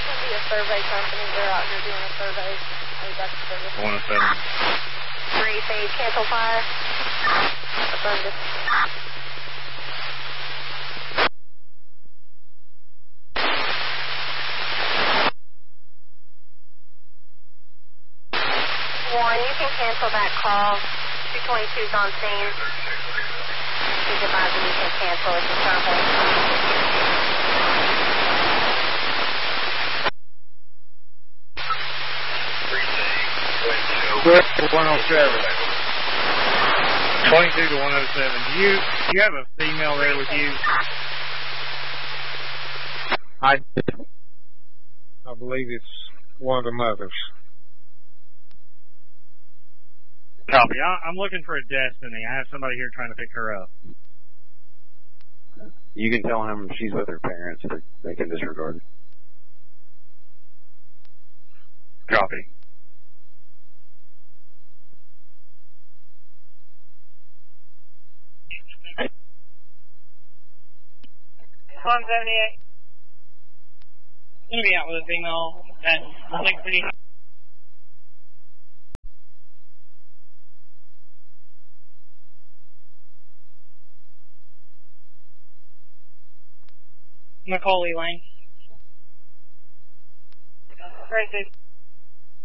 be a survey company. They're out here doing a survey. That's the service. 107. 3 phase, cancel fire. Affirmative. You can cancel that call. 222's on scene. Please advise that you can cancel if you're traveling. Quick for 107. 22 to 107. Do you have a female there with you? I believe it's one of the mothers. Copy. I'm looking for a Destiny. I have somebody here trying to pick her up. You can tell him she's with her parents. They can disregard it. Copy. Con 78. Gonna be out with a female at Lake City. Macaulay Lane. Right,